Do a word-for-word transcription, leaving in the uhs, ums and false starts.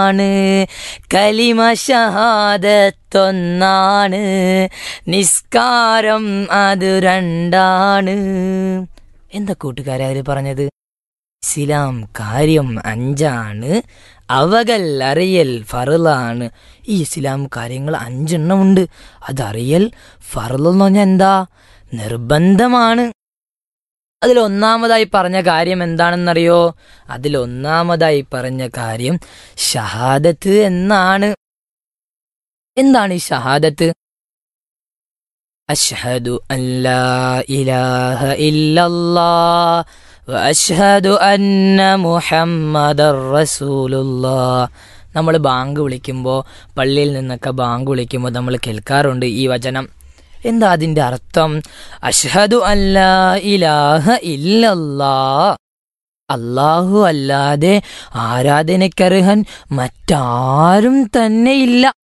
ആണ് കലിമ ഷഹാദത്തൊന്നാണ് നിസ്കാരം അത് രണ്ടാണ്. എന്താ കൂട്ടുകാരെ അതിൽ പറഞ്ഞത്? ഇസ്ലാം കാര്യം അഞ്ചാണ്, അവകൾ അറിയൽ ഫർളാണ്. ഈ ഇസ്ലാം കാര്യങ്ങൾ അഞ്ചെണ്ണമുണ്ട്. അതറിയൽ ഫർള് എന്ന് പറഞ്ഞാൽ എന്താ? നിർബന്ധമാണ്. അതിലൊന്നാമതായി പറഞ്ഞ കാര്യം എന്താണെന്നറിയോ? അതിലൊന്നാമതായി പറഞ്ഞ കാര്യം ഷഹാദത്ത് എന്നാണ്. എന്താണ് ഈ ഷഹാദത്ത്? അശ്ഹദു അല്ലാ ഇലാഹ ഇല്ലല്ലാഹ് വ അശ്ഹദു അന്ന മുഹമ്മദർ റസൂലുള്ളാഹ്. നമ്മൾ ബാങ്ക് വിളിക്കുമ്പോൾ, പള്ളിയിൽ നിന്നൊക്കെ ബാങ്ക് വിളിക്കുമ്പോൾ നമ്മൾ കേൾക്കാറുണ്ട് ഈ വചനം. എന്താ അതിൻ്റെ അർത്ഥം? അശ്ഹദു അല്ലാ ഇലാഹ ഇല്ലല്ലാഹ്, അല്ലാഹു അല്ലാതെ ആരാധനക്കർഹൻ മറ്റാരും തന്നെ ഇല്ല.